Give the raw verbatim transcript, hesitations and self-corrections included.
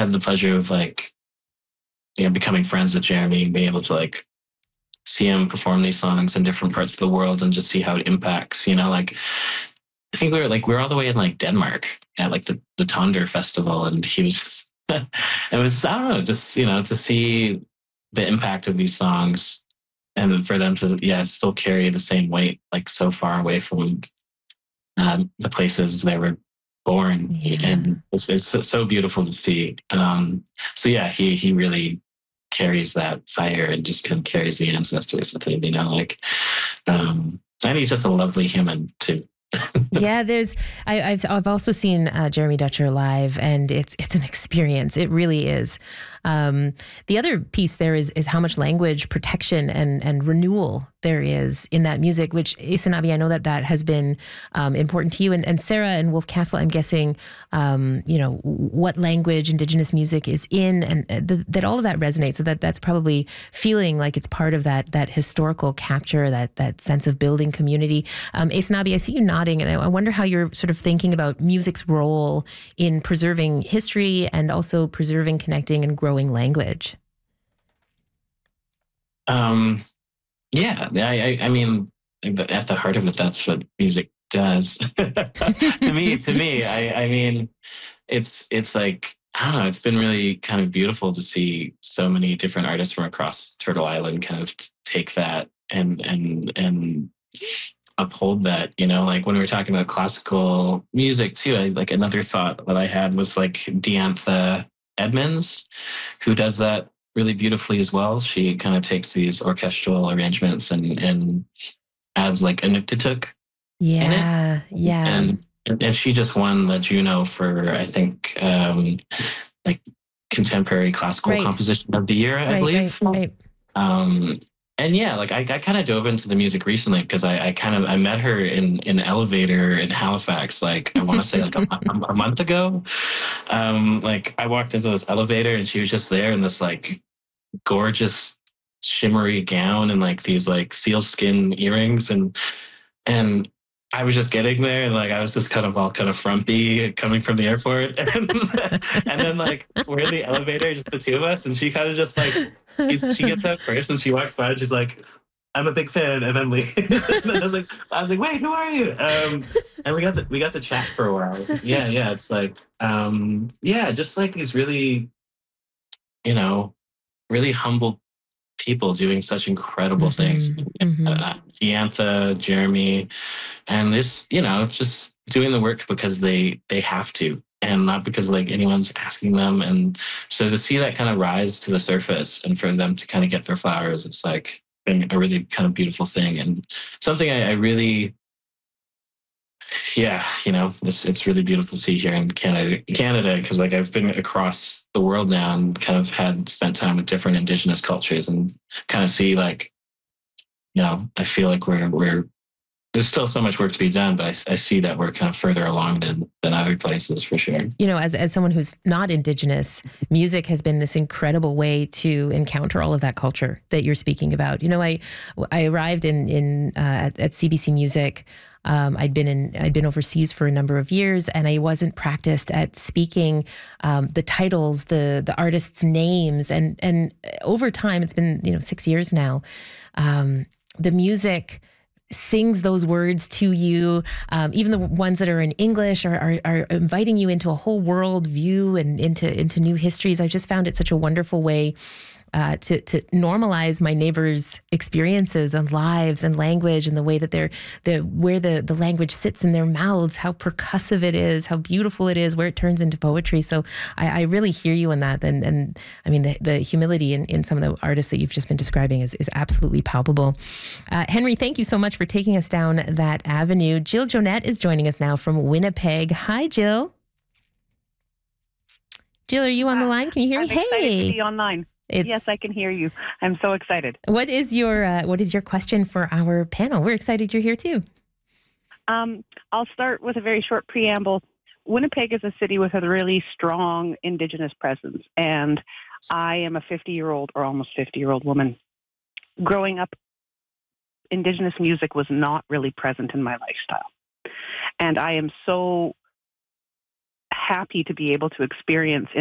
had the pleasure of like, you know, becoming friends with Jeremy and being able to like see him perform these songs in different parts of the world and just see how it impacts, you know, like I think we were like we were all the way in like Denmark at like the, the Tonder Festival, and he was it was I don't know, just you know, to see the impact of these songs and for them to yeah still carry the same weight like so far away from um, the places they were born, Yeah. and it's, it's so beautiful to see. Um, so yeah, he he really carries that fire and just kind of carries the ancestors with him, you know, like, um, and he's just a lovely human too. Yeah, there's. I, I've I've also seen uh, Jeremy Dutcher live, and it's it's an experience. It really is. Um, the other piece there is is how much language protection and and renewal there is in that music. Which Aysanabee, I know that that has been um, important to you, and, and Sarah and Wolf Castle. I'm guessing, um, you know, what language Indigenous music is in, and uh, th- that all of that resonates. So that that's probably feeling like it's part of that that historical capture, that that sense of building community. Um, Aysanabee, I see you nodding, and I, I wonder how you're sort of thinking about music's role in preserving history and also preserving, connecting, and growing language. Um, yeah, I, I, I mean, at the heart of it, that's what music does. to me, to me, I, I mean, it's it's like I don't know. It's been really kind of beautiful to see so many different artists from across Turtle Island kind of take that and and and uphold that. You know, like when we were talking about classical music too. I, like another thought that I had was like Diantha Edmonds, who does that really beautifully as well. She kind of takes these orchestral arrangements and and adds like a Inuktitut Yeah, in it. yeah. And and she just won the Juno for I think um, like contemporary classical Right. composition of the year, I Right, believe. right, right. Um, and yeah, like I, I kind of dove into the music recently because I, I kind of I met her in in an elevator in Halifax, like I want to say like a, a, a month ago. Um, like I walked into this elevator and she was just there in this like gorgeous shimmery gown and like these like sealskin earrings, and and I was just getting there and like I was just kind of all kind of frumpy coming from the airport, and, and then like we're in the elevator, just the two of us, and she kind of just like he's, she gets out first and she walks by and she's like, "I'm a big fan," and then we and I was like I was like wait, who are you? Um, and we got to we got to chat for a while. Yeah, yeah, it's like um, yeah, just like these really, you know, really humble people doing such incredible Mm-hmm, things. mm-hmm. Uh, Diantha, Jeremy, and this, you know, just doing the work because they they have to, and not because like anyone's asking them. And so to see that kind of rise to the surface and for them to kind of get their flowers, it's like been a really kind of beautiful thing and something I, I really. Yeah, you know, it's it's really beautiful to see here in Canada, Canada, because like I've been across the world now and kind of had spent time with different Indigenous cultures and kind of see like, you know, I feel like we're we're there's still so much work to be done, but I, I see that we're kind of further along than than other places for sure. You know, as as someone who's not Indigenous, music has been this incredible way to encounter all of that culture that you're speaking about. You know, I I arrived in in uh, at, at C B C Music. Um, I'd been in, I'd been overseas for a number of years, and I wasn't practiced at speaking um, the titles, the the artists' names, and and over time, it's been you know six years now. Um, the music sings those words to you, um, even the ones that are in English are, are are inviting you into a whole world view and into into new histories. I just found it such a wonderful way Uh, to to normalize my neighbors' experiences and lives and language and the way that they're the where the the language sits in their mouths, how percussive it is, how beautiful it is, where it turns into poetry. So I, I really hear you on that, and and I mean the, the humility in, in some of the artists that you've just been describing is is absolutely palpable. Uh, Henry, thank you so much for taking us down that avenue. Jill Jonette is joining us now from Winnipeg. Hi, Jill. Jill, are you on the line? Can you hear I'm me? excited Hey. to be online. It's, yes, I can hear you. I'm so excited. What is your uh, what is your question for our panel? We're excited you're here too. Um, I'll start with a very short preamble. Winnipeg is a city with a really strong Indigenous presence, and I am a fifty-year-old or almost fifty-year-old woman. Growing up, Indigenous music was not really present in my lifestyle, and I am so happy to be able to experience